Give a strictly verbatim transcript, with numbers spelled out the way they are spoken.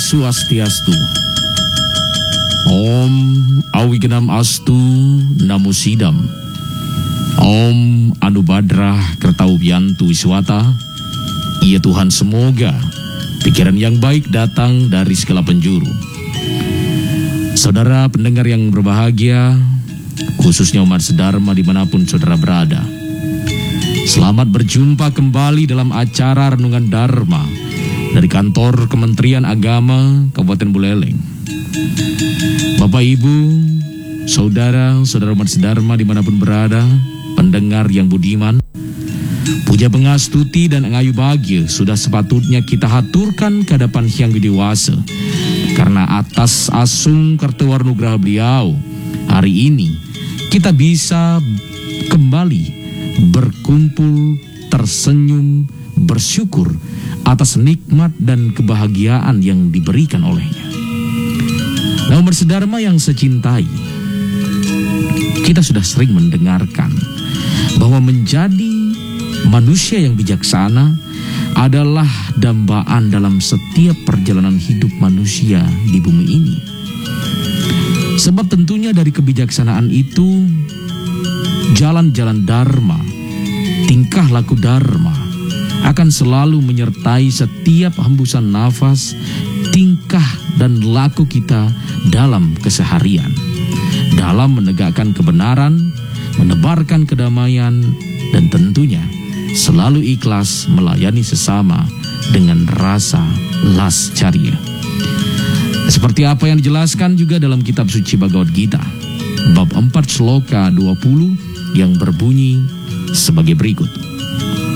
Swastiastu. Om Awigenam Astu Namo Sidam. Om Anubadrah Kertaubiantu Wiswata. Ya Tuhan, semoga pikiran yang baik datang dari segala penjuru. Saudara pendengar yang berbahagia, khususnya umat sedharma dimanapun saudara berada, selamat berjumpa kembali dalam acara Renungan Dharma dari kantor Kementerian Agama Kabupaten Buleleng. Bapak Ibu, saudara, saudara umat sedharma dimanapun berada, pendengar yang budiman, puja pengastuti dan ngayu bahagia sudah sepatutnya kita haturkan ke hadapan Hyang Widiwasa, karena atas asung kartowarnugraha beliau, hari ini kita bisa kembali berkumpul, tersenyum, bersyukur atas nikmat dan kebahagiaan yang diberikan olehnya. Nah, umat sedharma yang secintai, kita sudah sering mendengarkan bahwa menjadi manusia yang bijaksana adalah dambaan dalam setiap perjalanan hidup manusia di bumi ini. Sebab tentunya dari kebijaksanaan itu, jalan-jalan dharma, tingkah laku dharma akan selalu menyertai setiap hembusan nafas, tingkah dan laku kita dalam keseharian, dalam menegakkan kebenaran, menebarkan kedamaian, dan tentunya selalu ikhlas melayani sesama dengan rasa lascarya. Seperti apa yang dijelaskan juga dalam kitab suci Bhagavad Gita, bab empat sloka dua puluh yang berbunyi sebagai berikut.